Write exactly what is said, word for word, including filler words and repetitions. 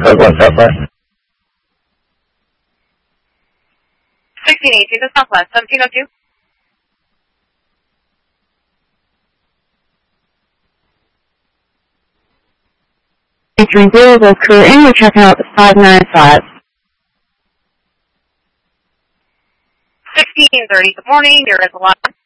Southwest, Southwest. sixteen eighteen to Southwest, seventeen oh two. Entering zero will clear in, we're checking out the five nine five. sixteen thirty, good morning, you're at the line.